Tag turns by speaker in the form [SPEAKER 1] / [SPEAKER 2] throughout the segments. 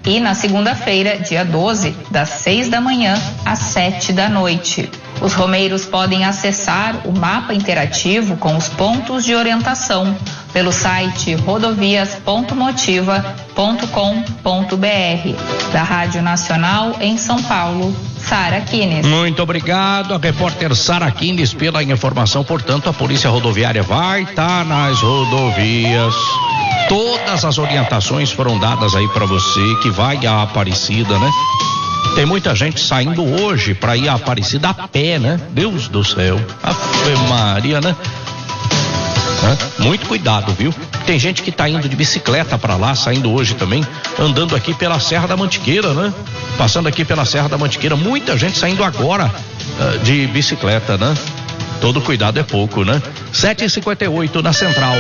[SPEAKER 1] e na segunda-feira, dia 12, das 6 da manhã às 7 da noite. Os romeiros podem acessar o mapa interativo com os pontos de orientação pelo site rodovias.motiva.com.br. Da Rádio Nacional em São Paulo, Sara Kines.
[SPEAKER 2] Muito obrigado, a repórter Sara Kines, pela informação. Portanto, a Polícia Rodoviária vai estar nas rodovias. Todas as orientações foram dadas aí para você que vai à Aparecida, né? Tem muita gente saindo hoje para ir à Aparecida a pé, né? Deus do céu, Ave Maria, né? Muito cuidado, viu? Tem gente que tá indo de bicicleta para lá, saindo hoje também, andando aqui pela Serra da Mantiqueira, né? Passando aqui pela Serra da Mantiqueira, muita gente saindo agora de bicicleta, né? Todo cuidado é pouco, né? 7h58 na Central.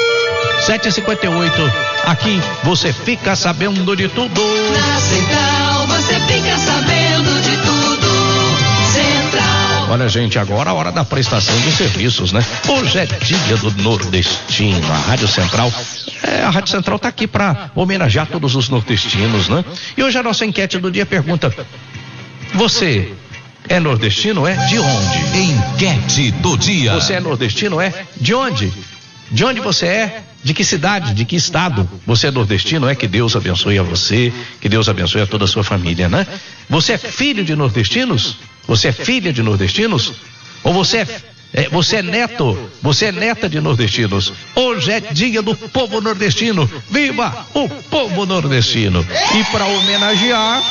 [SPEAKER 2] 7h58, aqui você fica sabendo de tudo.
[SPEAKER 3] Na Central você fica sabendo de tudo. Central.
[SPEAKER 2] Olha, gente, agora a hora da prestação de serviços, né? Hoje é dia do nordestino, a Rádio Central. A Rádio Central tá aqui para homenagear todos os nordestinos, né? E hoje a nossa enquete do dia pergunta: você é nordestino, é? De onde?
[SPEAKER 4] Enquete do dia.
[SPEAKER 2] Você é nordestino, é? De onde? De onde você é? De que cidade? De que estado? Você é nordestino, é? Que Deus abençoe a você, que Deus abençoe a toda a sua família, né? Você é filho de nordestinos? Você é filha de nordestinos? Ou você é neto? Você é neta de nordestinos? Hoje é dia do povo nordestino. Viva o povo nordestino! E para homenagear,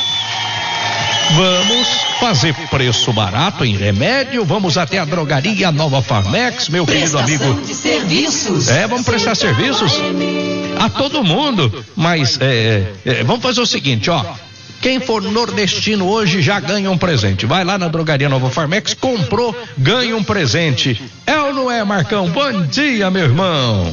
[SPEAKER 2] vamos fazer preço barato em remédio. Vamos até a drogaria Nova Farmex, meu querido amigo.
[SPEAKER 3] De serviços.
[SPEAKER 2] Vamos prestar serviços a todo mundo. Mas vamos fazer o seguinte, ó. Quem for nordestino hoje já ganha um presente. Vai lá na drogaria Nova Farmex, comprou, ganha um presente. É ou não é, Marcão? Bom dia, meu irmão.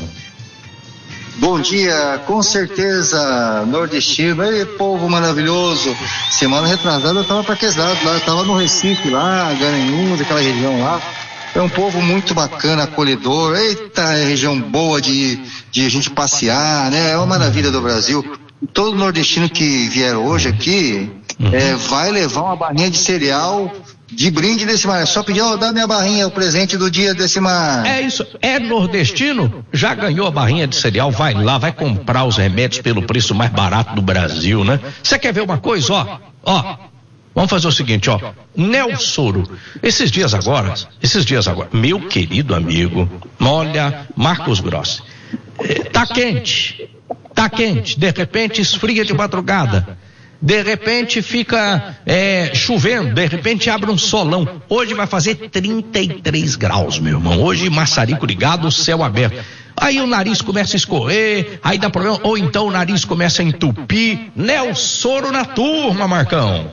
[SPEAKER 5] Bom dia, com certeza, nordestino, ei, povo maravilhoso. Semana retrasada eu tava pra aquele lado lá, eu tava no Recife lá, Garanhuns, aquela região lá. É um povo muito bacana, acolhedor. Eita, é região boa de a gente passear, né? É uma maravilha do Brasil. Todo nordestino que vier hoje aqui vai levar uma barrinha de cereal de brinde desse mar. É só pedir, dá minha barrinha, o presente do dia desse mar.
[SPEAKER 2] É isso, é nordestino? Já ganhou a barrinha de cereal? Vai lá, vai comprar os remédios pelo preço mais barato do Brasil, né? Você quer ver uma coisa, ó? Vamos fazer o seguinte, ó. Nelsoro, esses dias agora, meu querido amigo, olha, Marcos Grossi, tá quente, de repente esfria de madrugada, de repente fica chovendo, de repente abre um solão. Hoje vai fazer 33 graus, meu irmão. Hoje maçarico ligado, céu aberto. Aí o nariz começa a escorrer, aí dá problema, ou então o nariz começa a entupir. Nelsoro na turma, Marcão.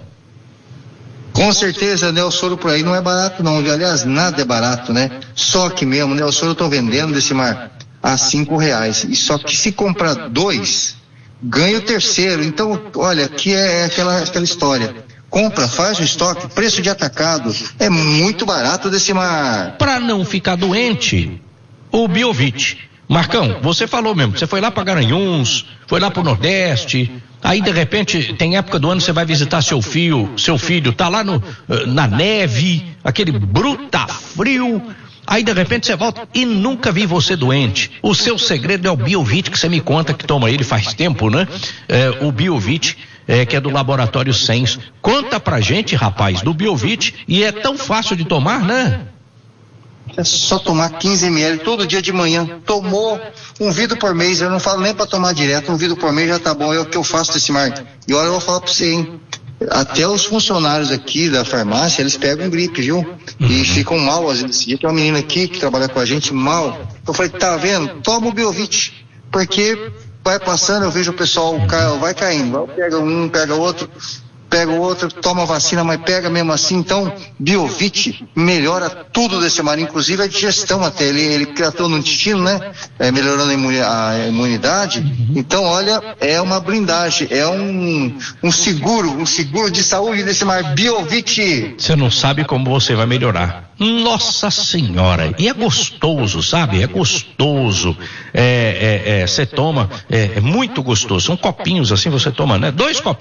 [SPEAKER 5] Com certeza, Nelsoro por aí não é barato não, aliás, nada é barato, né? Só que mesmo, Nelsoro eu tô vendendo desse mar a R$5, e só que se comprar 2, ganha o terceiro. Então, olha, aqui é aquela história. Compra, faz o estoque, preço de atacado, é muito barato desse mar.
[SPEAKER 2] Pra não ficar doente, o Biovit. Marcão, você falou mesmo, você foi lá pra Garanhuns, foi lá pro Nordeste, aí de repente, tem época do ano você vai visitar seu filho tá lá na neve, aquele bruta frio, aí de repente você volta e nunca vi você doente. O seu segredo é o Biovit, que você me conta que toma ele faz tempo, né? O Biovit, que é do Laboratório Sens. Conta pra gente, rapaz, do Biovit, e é tão fácil de tomar, né?
[SPEAKER 5] É só tomar 15 ml todo dia de manhã. Tomou um vidro por mês, eu não falo nem pra tomar direto, um vidro por mês já tá bom, é o que eu faço desse mar. E olha, eu vou falar pra você, hein? Até os funcionários aqui da farmácia, eles pegam gripe, viu? E ficam mal, às vezes. Esse dia tem uma menina aqui que trabalha com a gente mal. Eu falei, tá vendo? Toma o Biovit. Porque vai passando, eu vejo o pessoal, vai caindo. Pega um, pega outro, toma vacina, mas pega mesmo assim. Então, Biovit melhora tudo desse mar, inclusive a digestão até. Ele tratou no intestino, né? Melhorando a imunidade. Então, olha, é uma blindagem, é um seguro de saúde desse mar. Biovit.
[SPEAKER 2] Você não sabe como você vai melhorar. Nossa Senhora, e é gostoso, sabe? É gostoso. Você toma, é muito gostoso. São copinhos assim, você toma, né? 2 copinhos.